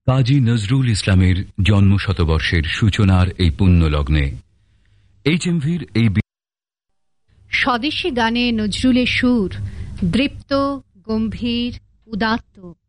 কাজী নজরুল ইসলামের জন্মশতবর্ষের সূচনার এই পুণ্যলগ্নে HMVর এই স্বদেশী গানে নজরুলের সুর দৃপ্ত, গম্ভীর, উদাত্ত।